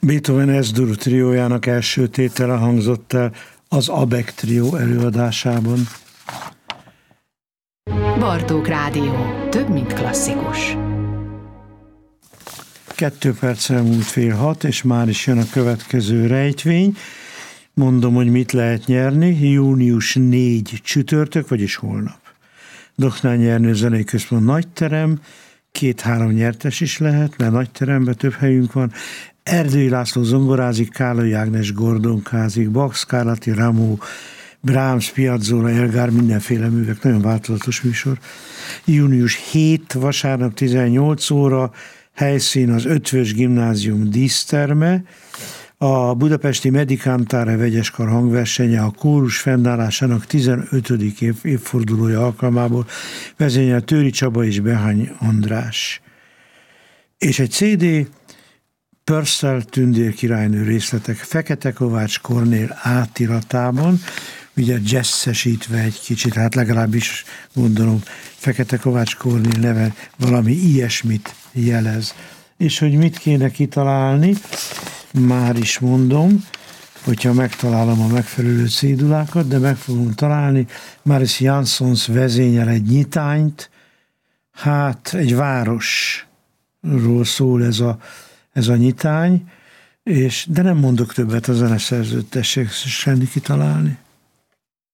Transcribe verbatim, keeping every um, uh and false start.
Beethoven Es-dur triójának első tétele hangzott el az Abek trió előadásában. Bartók Rádió. Több, mint klasszikus. Kettő perc elmúlt fél hat, és már is jön a következő rejtvény. Mondom, hogy mit lehet nyerni. június négy csütörtök, vagyis holnap. Doknán Ernő Zenei Központ nagyterem, két-három nyertes is lehet, mert nagyteremben több helyünk van. Erdői László zongorázik, Kálai Ágnes gordonkázik, Bach, Scarlatti, Rameau, Brahms, Piazzolla, Elgar, mindenféle művek, nagyon változatos műsor. június hetedike, vasárnap tizennyolc óra, helyszín az Ötvös Gimnázium díszterme, a budapesti Medicantare vegyeskar hangversenye a kórus fennállásának tizenötödik év, évfordulója alkalmából vezényel Tőri Csaba és Behány András. És egy cé dé, Purcell Tündér királynő részletek Fekete Kovács Kornél átiratában, ugye jazzesítve egy kicsit, hát legalábbis gondolom Fekete Kovács Kornél neve valami ilyesmit jelez. És hogy mit kéne kitalálni, már is mondom, hogyha megtalálom a megfelelő cédulákat, de meg fogom találni. Maris Jansons vezényel egy nyitányt, hát egy városról szól ez a, ez a nyitány, és, de nem mondok többet, a zeneszerzőt tessék senki kitalálni.